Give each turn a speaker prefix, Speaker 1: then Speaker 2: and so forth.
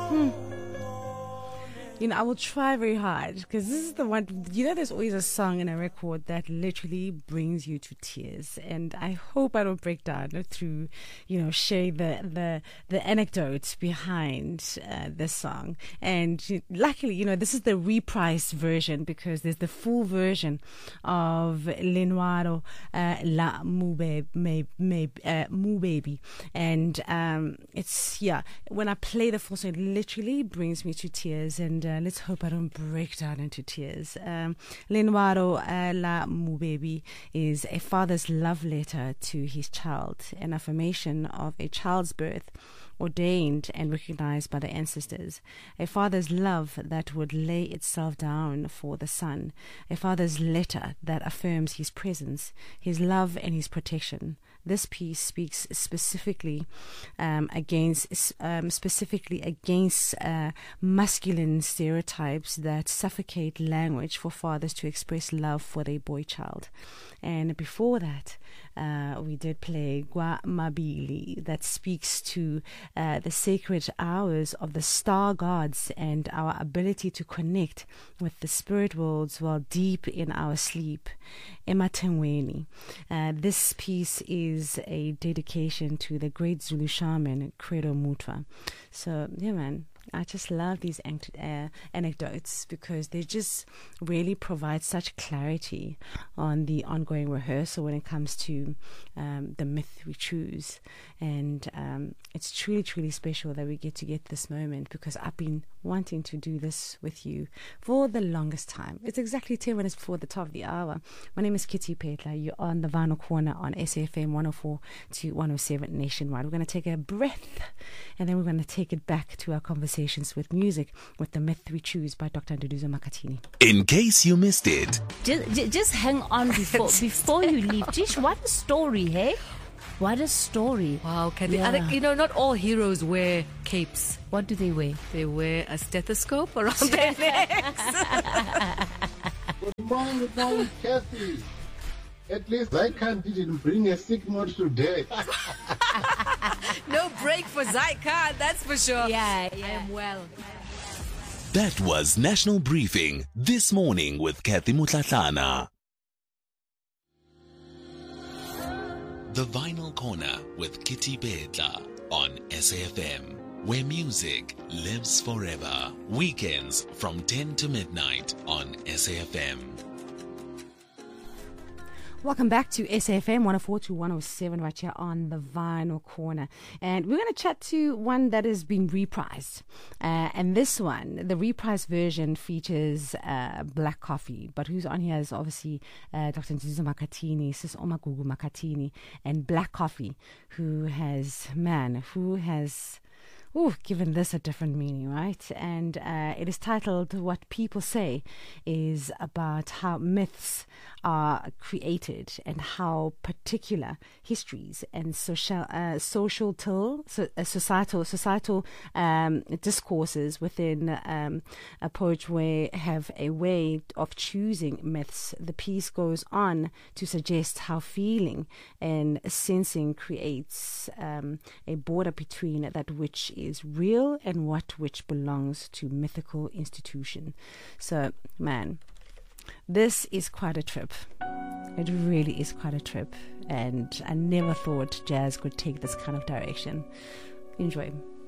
Speaker 1: I will try very hard because this is the one, there's always a song and a record that literally brings you to tears. And I hope I don't break down through, sharing the anecdotes behind this song. And luckily, this is the reprised version because there's the full version of Lenoir La Mu Baby. And it's, when I play the full song, it literally brings me to tears. And let's hope I don't break down into tears. Lenoir La Mu Baby is a father's love letter to his child, an affirmation of a child's birth ordained and recognized by the ancestors, a father's love that would lay itself down for the son, a father's letter that affirms his presence, his love and his protection. This piece speaks specifically against masculine stereotypes that suffocate language for fathers to express love for their boy child. And before that, we did play Gwa Mabili, that speaks to the sacred hours of the star gods and our ability to connect with the spirit worlds while deep in our sleep. Ematengweni. This piece is a dedication to the great Zulu shaman Credo Mutwa. So, man, I just love these anecdotes because they just really provide such clarity on the ongoing rehearsal when it comes to the myth we choose. And it's truly, truly special that we get this moment because I've been wanting to do this with you for the longest time. It's exactly 10 minutes before the top of the hour. My name is Kitty Petla. You're on the Vinyl Corner on SAFM 104 to 107 nationwide. We're going to take a breath and then we're going to take it back to our conversations with music with The Myth We Choose by Dr. Nduduzo Makhathini.
Speaker 2: In case you missed it,
Speaker 3: just hang on before you leave. Jish, what a story, hey? What a story.
Speaker 4: Wow, not all heroes wear capes.
Speaker 3: What do they wear?
Speaker 4: They wear a stethoscope around their necks.
Speaker 5: Good morning, Kathy. At least Zykan didn't bring a sick note today.
Speaker 4: No break for Zykan, that's for sure.
Speaker 3: Yeah.
Speaker 4: I am well.
Speaker 2: That was National Briefing This Morning with Kathy Mutlatlana. The Vinyl Corner with Kitty Petla on SAFM, where music lives forever. Weekends from 10 to midnight on SAFM.
Speaker 1: Welcome back to SAFM 104 to 107 right here on the Vinyl Corner. And we're going to chat to one that has been reprised. And this one, the reprised version features Black Coffee. But who's on here is obviously Dr. Nduduzo Makhathini, Sis Omagugu Makhathini, and Black Coffee, who has given this a different meaning, right? And it is titled What People Say, is about how myths are created and how particular histories and societal discourses within a poetry have a way of choosing myths. The piece goes on to suggest how feeling and sensing creates a border between that which is real and which belongs to mythical institution. So, man, this is quite a trip. It really is quite a trip, and I never thought jazz could take this kind of direction. Enjoy.